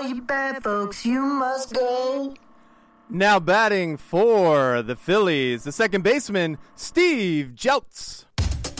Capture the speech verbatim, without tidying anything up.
all you bad folks, you must go. Now batting for the Phillies, the second baseman, Steve Jeltz.